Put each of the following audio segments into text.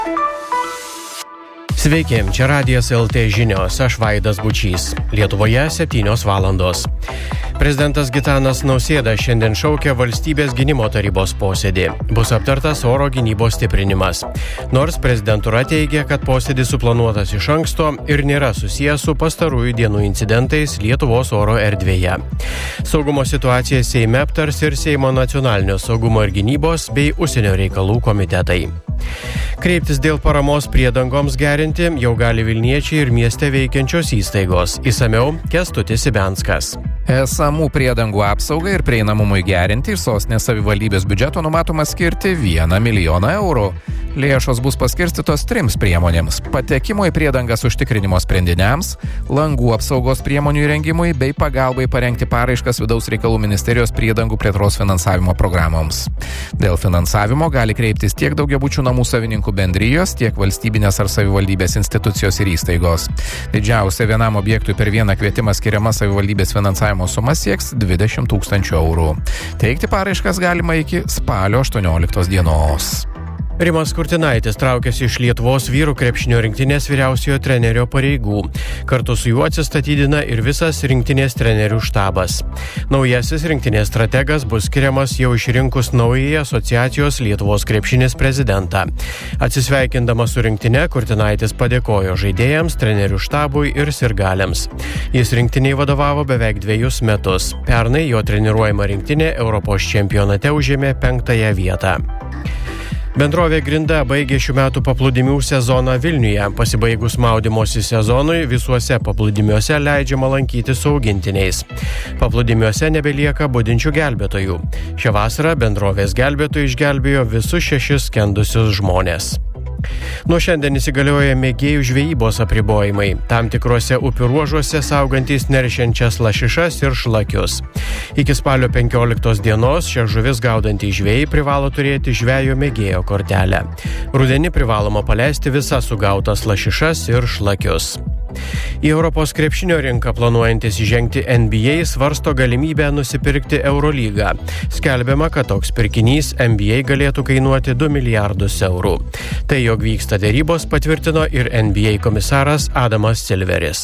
Sveiki, čia Radijas LT žinios, aš Vaidas Bučys. Lietuvoje 7 valandos. Prezidentas Gitanas Nausėda šiandien šaukia valstybės gynimo tarybos posėdį. Bus aptartas oro gynybos stiprinimas. Nors prezidentūra teigia, kad posėdis suplanuotas iš anksto ir nėra susijęs su pastarųjų dienų incidentais Lietuvos oro erdvėje. Saugumo situaciją Seime aptars ir Seimo nacionalinio saugumo ir gynybos bei užsienio reikalų komitetai. Kreiptis dėl paramos priedangoms gerinti jau gali Vilniečiai ir mieste veikiančios įstaigos. Išsamiau Kęstutis Ibenskas. Esamų priedangų apsaugai ir prieinamumui gerinti iš sostinės savivaldybės biudžeto numatoma skirti 1 milijoną eurų. Lėšos bus paskirstytos 3 priemonėms: patekimo į priedangas užtikrinimo sprendiniams, langų apsaugos priemonių įrengimui bei pagalbai parengti paraiškas Vidaus reikalų ministerijos priedangų plėtros finansavimo programoms. Dėl finansavimo gali kreiptis tiek daugiabučių namų savininkų bendrijos, tiek valstybinės ar savivaldybės institucijos ir įstaigos. Didžiausia vienam objektui per vieną kvietimą skiriama savivaldybės finansavimo suma sieks 20 000 eurų. Teikti paraiškas galima iki spalio 18 dienos. Rimas Kurtinaitis traukiasi iš Lietuvos vyrų krepšinio rinktinės vyriausiojo trenerio pareigų. Kartu su juo atsistatydina ir visas rinktinės trenerių štabas. Naujasis rinktinės strategas bus skiriamas jau išrinkus naująjį asociacijos Lietuvos krepšinis prezidentą. Atsisveikindamas su rinktine, Kurtinaitis padėkojo žaidėjams, trenerių štabui ir sirgaliams. Jis rinktiniai vadovavo beveik 2 metus. Pernai jo treniruojama rinktinė Europos čempionate užėmė 5. vietą. Bendrovė Grinda baigė šių metų paplūdimių sezoną Vilniuje. Pasibaigus maudymosi sezonui visuose paplūdimiuose leidžiama lankytis su augintiniais. Paplūdimiuose nebelieka budinčių gelbėtojų. Šią vasarą bendrovės gelbėtojai išgelbėjo visus 6 skendusius žmones. Nuo šiandien įsigalioja mėgėjų žvejybos apribojimai. Tam tikrose upių ruožuose saugantys neršiančias lašišas ir šlakius. Iki spalio 15 dienos šią žuvis gaudantys žvejai privalo turėti žvejo mėgėjo kortelę. Rudenį privaloma paleisti visas sugautas lašišas ir šlakius. Į Europos krepšinio rinką planuojantis įžengti NBA svarsto galimybę nusipirkti Eurolygą. Skelbiama, kad toks pirkinys NBA galėtų kainuoti 2 milijardus eurų. Tai jog vyksta derybos patvirtino ir NBA komisaras Adamas Silveris.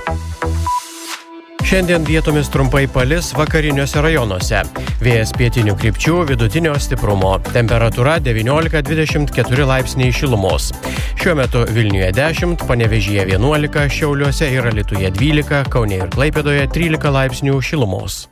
Šiandien vietomis trumpai palis vakariniuose rajonuose. Vėjas pietinių krypčių vidutinio stiprumo. Temperatūra 19-24 laipsniai šilumos. Šiuo metu Vilniuje 10, Panevėžyje 11, Šiauliuose ir Alytuje 12, Kaune ir Klaipėdoje 13 laipsnių šilumos.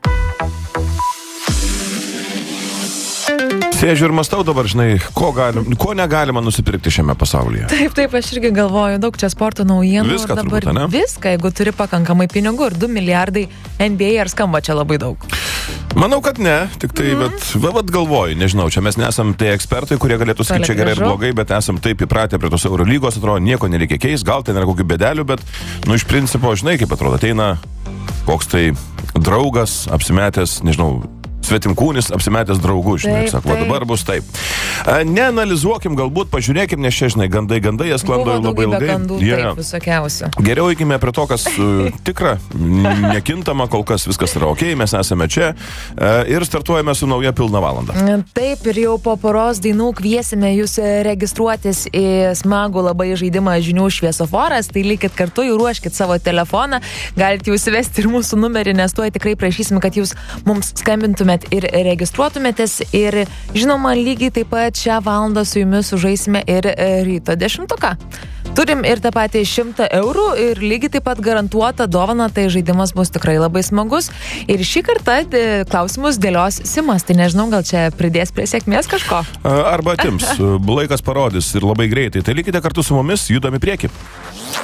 Sėdžiu ir mąstau dabar, žinai, ko negalima nusipirkti šiame pasaulyje. Taip, aš irgi galvoju, daug čia sporto naujienų. Viską dabar turbūt, ne? Viską, jeigu turi pakankamai pinigų ir 2 milijardai NBA, ar skamba čia labai daug? Manau, kad ne, tik tai, bet galvoju, nežinau, čia mes nesam tai ekspertai, kurie galėtų sakyti čia gerai ir blogai, bet esam taip įpratę prie tos Eurolygos, atrodo, nieko nereikia keisti, gal ten yra kokių bėdelių, bet, iš principo, žinai, kaip atrodo, ateina koks tai draugas, apsimetęs, nežinau, svetimkūnis apsimetęs draugų, žinai, sako, dabar bus taip. Neanalizuokim, galbūt pažiūrėkim, nes čia, žinai, gandai, jie sklando labai ilgai. Gandų, taip, visokiausių. Geriau eikime prie to, kas tikra, nekintama, kol kas viskas yra ok, mes esame čia ir startuojame su nauja pilna valanda. Taip, ir jau po poros dainų kviesime jūs registruotis į smagų labai žaidimą žinių šviesoforas, tai likit kartu, jau ruoškit savo telefoną, galite jūs įvesti ir mūsų numerį, nes tuoj tikrai prašysime, kad jūs mums skambintumėt ir registruotumėtės ir žinoma lygiai taip pat šią valandą su jumis sužaisime ir ryto 10-uką. Turim ir tą patį 100 eurų ir lygiai taip pat garantuota dovana, tai žaidimas bus tikrai labai smagus ir šį kartą klausimus dėlios Simas, tai nežinau, gal čia pridės prie sėkmės kažko? Arba atims, laikas parodys ir labai greitai, tai likite kartu su mumis, judam į priekį.